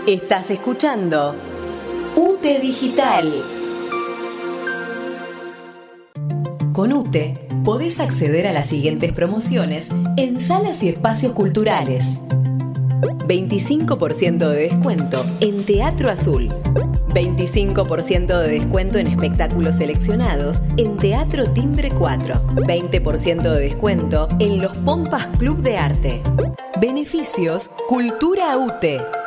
Estás escuchando UTE Digital. Con UTE podés acceder a las siguientes promociones en salas y espacios culturales. 25% de descuento en Teatro Azul. 25% de descuento en espectáculos seleccionados en Teatro Timbre 4. 20% de descuento en los Pompas Club de Arte. Beneficios Cultura UTE.